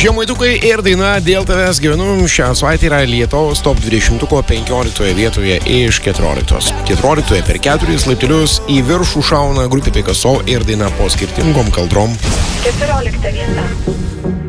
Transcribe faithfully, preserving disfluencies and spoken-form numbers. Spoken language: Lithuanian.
Žemaitukai ir daina Dėl tavęs gyvenu šią savaitę yra Lietuvos top dvidešimtuko penkioliktoje vietoje iš keturioliktos. keturioliktoje per keturis laiptelius į viršų šauna grupė Picasso ir daina Po skirtingom kaldrom. keturiolikta vieta.